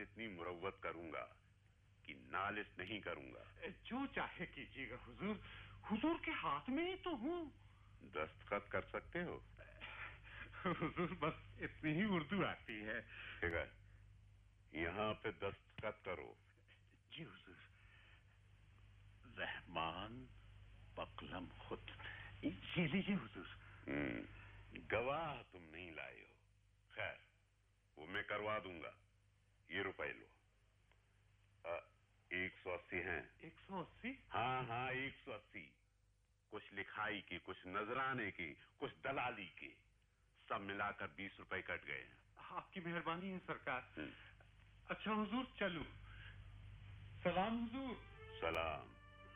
साथ इतनी मुरव्वत करूंगा कि नालिश नहीं करूंगा। जो चाहे कीजिएगा हुजूर, हुजूर के हाथ में ही तो हूँ। दस्तखत कर सकते हो? हुजूर बस इतनी ही उर्दू आती है। ठीक है, यहाँ पे दस्तखत करो। जी हुजूर। रहमान पकलम खुद। ये लीजिए हुजूर। गवाह तुम नहीं लाए हो। खैर, वो मैं करवा दूंगा। ये रुपए लो। 180 हैं। 180? हाँ हाँ, 180। कुछ लिखाई की, कुछ नजराने की, कुछ दलाली की, सब मिलाकर 20 रुपए कट गए हैं। आपकी मेहरबानी है सरकार। अच्छा हुजूर चलो। सलाम हुजूर। सलाम।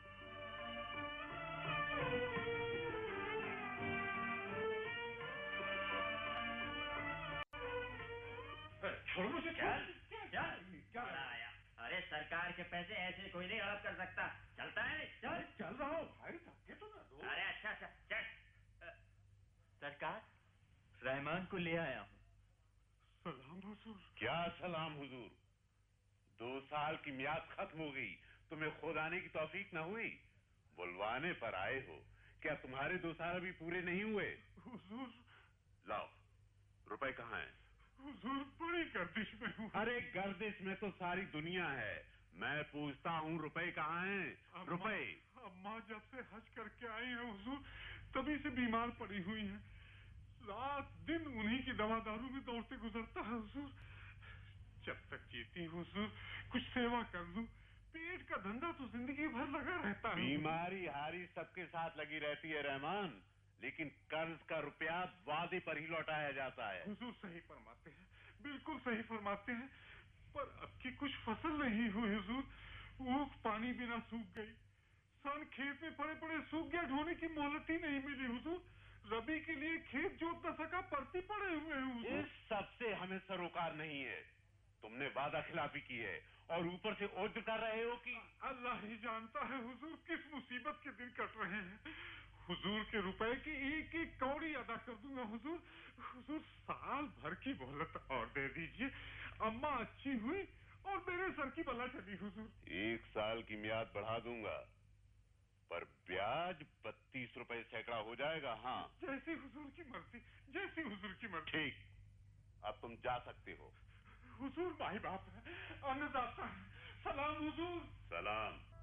छोड़ो मुझे। क्या आया? अरे सरकार के पैसे ऐसे कोई नहीं हड़प कर सकता। चलता है? चल रहा हूँ भाई, धक्के तो ना दो। अरे अच्छा चल। सरकार, रहमान को ले आया हूँ। सलाम हुजूर। क्या सलाम हुजूर? 2 साल की मियाद खत्म हो गई, तुम्हें खुद आने की तौफीक न हुई? बुलवाने पर आए हो। क्या तुम्हारे 2 साल अभी पूरे नहीं हुए? हुजूर। लाओ, रुपए कहाँ हैं? हुजूर बड़ी गर्दिश में हूँ। अरे गर्दिश में तो सारी दुनिया है। मैं पूछता हूँ रुपए कहाँ हैं? रुपए। अम्मा जब से हज करके आई है हुजूर, तभी से बीमार पड़ी हुई है। रात दिन उन्हीं की दवा दारू में दौड़ते गुजरता है हुजूर। जब तक जीती हुजूर कुछ सेवा कर लूं। पेट का धंधा तो जिंदगी भर लगा रहता है। बीमारी हारी सबके साथ लगी रहती है रहमान, लेकिन कर्ज का रुपया वादे पर ही लौटाया जाता है। हुजूर सही फरमाते हैं, बिल्कुल सही फरमाते हैं। पर अब की कुछ फसल नहीं हुई हुजूर। ऊख पानी बिना सूख गई। सन खेत में पड़े पड़े सूख गया, ढोने की मोहलत ही नहीं मिली हुजूर। रबी के लिए खेत जोत न सका, परती पड़े हुए हैं हुजूर। इस सब से हमें सरोकार नहीं है। तुमने वादा खिलाफी की है और ऊपर से ओझ कर रहे हो कि अल्लाह ही जानता है हुजूर किस मुसीबत के दिन कट रहे हैं। हुजूर के रुपए की एक एक कौड़ी अदा कर दूंगा हुजूर। हुजूर साल भर की मोहलत और दे दीजिए। अम्मा अच्छी हुई और मेरे सर की बला चली हुजूर। 1 साल की मियाद बढ़ा दूंगा, पर ब्याज 32 रुपए सैकड़ा हो जाएगा। हाँ, जैसी हुजूर की मर्जी, जैसी हुजूर की मर्जी। ठीक, अब तुम जा सकते हो। हुजूर माई बाप है, अन्नदाता है। सलाम हुजूर। सलाम।